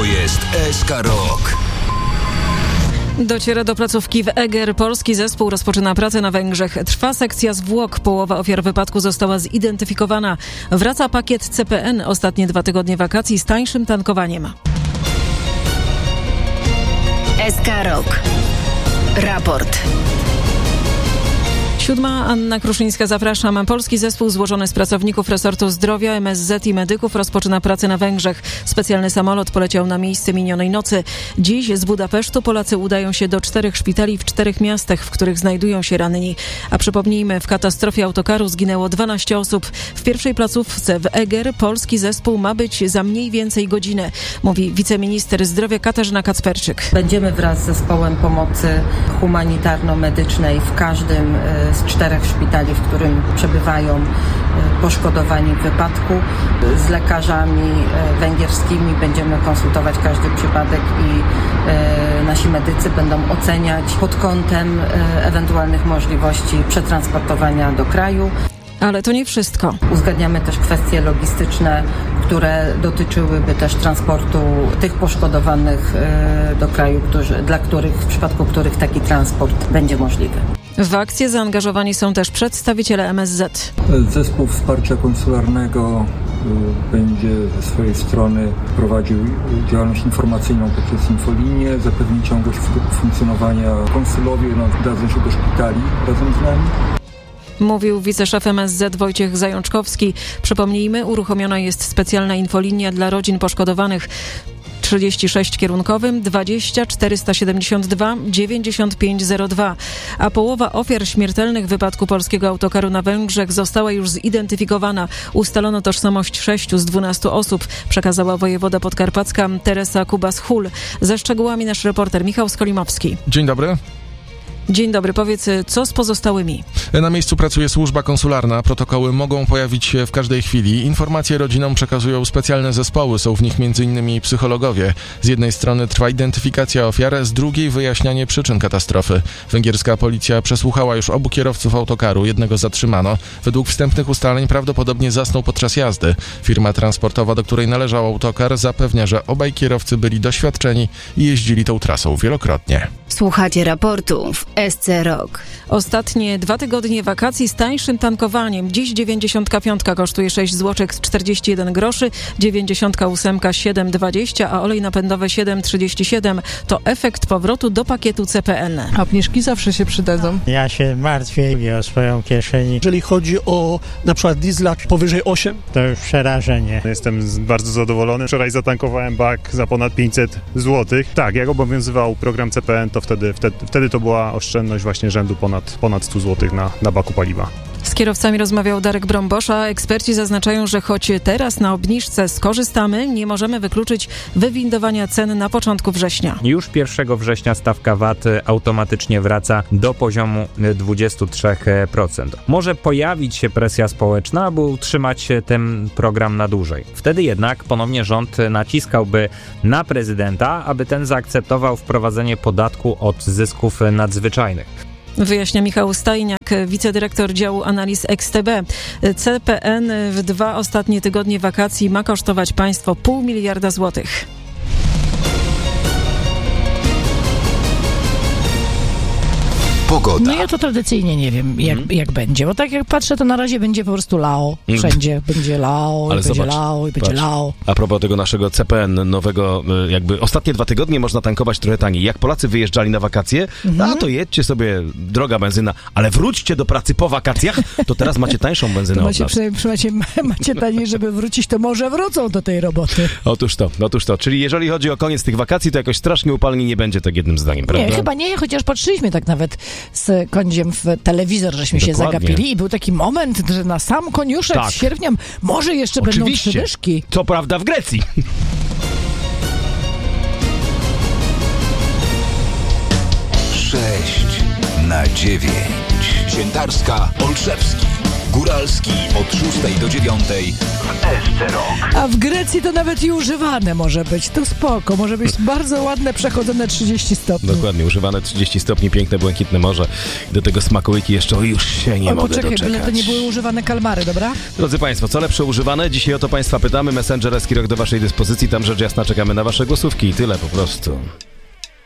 To jest SK Rok. Dociera do placówki w Eger. Polski zespół rozpoczyna pracę na Węgrzech. Trwa sekcja zwłok. Połowa ofiar wypadku została zidentyfikowana. Wraca pakiet CPN. Ostatnie 2 tygodnie wakacji z tańszym tankowaniem. SK Rok. Raport. 7. Anna Kruszyńska, zapraszam. Polski zespół złożony z pracowników resortu zdrowia, MSZ i medyków rozpoczyna pracę na Węgrzech. Specjalny samolot poleciał na miejsce minionej nocy. Dziś z Budapesztu Polacy udają się do 4 szpitali w 4 miastach, w których znajdują się ranni. A przypomnijmy, w katastrofie autokaru zginęło 12 osób. W pierwszej placówce w Eger polski zespół ma być za mniej więcej godzinę, mówi wiceminister zdrowia Katarzyna Kacperczyk. Będziemy wraz z zespołem pomocy humanitarno-medycznej w każdym z 4 szpitali, w którym przebywają poszkodowani w wypadku. Z lekarzami węgierskimi będziemy konsultować każdy przypadek i nasi medycy będą oceniać pod kątem ewentualnych możliwości przetransportowania do kraju. Ale to nie wszystko. Uzgadniamy też kwestie logistyczne, które dotyczyłyby też transportu tych poszkodowanych do kraju, w przypadku których taki transport będzie możliwy. W akcję zaangażowani są też przedstawiciele MSZ. Zespół Wsparcia Konsularnego będzie ze swojej strony prowadził działalność informacyjną poprzez infolinię, zapewni ciągłość funkcjonowania. Konsulowie dadzą się do szpitali razem z nami. Mówił wiceszef MSZ Wojciech Zajączkowski. Przypomnijmy, uruchomiona jest specjalna infolinia dla rodzin poszkodowanych. 36 kierunkowym 20 472 9502, a połowa ofiar śmiertelnych w wypadku polskiego autokaru na Węgrzech została już zidentyfikowana. Ustalono tożsamość 6 z 12 osób, przekazała wojewoda podkarpacka Teresa Kubas-Hul. Ze szczegółami nasz reporter Michał Skolimowski. Dzień dobry. Dzień dobry, powiedz, co z pozostałymi? Na miejscu pracuje służba konsularna. Protokoły mogą pojawić się w każdej chwili. Informacje rodzinom przekazują specjalne zespoły. Są w nich m.in. psychologowie. Z jednej strony trwa identyfikacja ofiar, z drugiej wyjaśnianie przyczyn katastrofy. Węgierska policja przesłuchała już obu kierowców autokaru. Jednego zatrzymano. Według wstępnych ustaleń prawdopodobnie zasnął podczas jazdy. Firma transportowa, do której należał autokar, zapewnia, że obaj kierowcy byli doświadczeni i jeździli tą trasą wielokrotnie. Słuchacie raportu w SC Rok. Ostatnie 2 tygodnie wakacji z tańszym tankowaniem. Dziś 95 kosztuje 6 zł z 41 groszy, 98 7,20, a olej napędowy 7,37. To efekt powrotu do pakietu CPN. Obniżki zawsze się przydadzą. Ja się martwię o swoją kieszeni. Jeżeli chodzi o na przykład diesla powyżej 8, to już przerażenie. Jestem bardzo zadowolony. Wczoraj zatankowałem bak za ponad 500 zł. Tak, jak obowiązywał program CPN, to wtedy to była oszczędność właśnie rzędu ponad 100 zł na baku paliwa. Z kierowcami rozmawiał Darek Brombosz, a eksperci zaznaczają, że choć teraz na obniżce skorzystamy, nie możemy wykluczyć wywindowania cen na początku września. Już 1 września stawka VAT automatycznie wraca do poziomu 23%. Może pojawić się presja społeczna, aby utrzymać ten program na dłużej. Wtedy jednak ponownie rząd naciskałby na prezydenta, aby ten zaakceptował wprowadzenie podatku od zysków nadzwyczajnych. Wyjaśnia Michał Stajniak, wicedyrektor działu analiz XTB. CPN w 2 ostatnie tygodnie wakacji ma kosztować państwo 0,5 miliarda złotych. Pogoda. No ja to tradycyjnie nie wiem, jak będzie, bo tak jak patrzę, to na razie będzie po prostu lao. Wszędzie będzie lao, ale będzie zobacz, lao i będzie lao. A propos tego naszego CPN nowego, jakby ostatnie 2 tygodnie można tankować trochę taniej. Jak Polacy wyjeżdżali na wakacje, to jedźcie sobie, droga benzyna, ale wróćcie do pracy po wakacjach, to teraz macie tańszą benzynę od nas. Macie taniej, żeby wrócić, to może wrócą do tej roboty. Otóż to. Czyli jeżeli chodzi o koniec tych wakacji, to jakoś strasznie upalnie nie będzie, tak jednym zdaniem, prawda? Nie, chyba nie, chociaż patrzyliśmy tak nawet z kądziem w telewizor, żeśmy się zagapili i był taki moment, że na sam koniuszek z sierpnia może jeszcze będą przywyżki. Co prawda w Grecji. 6 na 9. Świętarska, Olszewski. Góralski od 6 do 9 w SC Rock. A w Grecji to nawet i używane może być. To spoko. Może być bardzo ładne, przechodzone 30 stopni. Dokładnie, używane 30 stopni, piękne, błękitne morze. Do tego smakołyki jeszcze, już się nie mogę doczekać. Poczekaj, byle to nie były używane kalmary, dobra? Drodzy Państwo, co lepsze używane? Dzisiaj o to Państwa pytamy. Messenger SC Rock do Waszej dyspozycji. Tam rzecz jasna, czekamy na Wasze głosówki i tyle po prostu.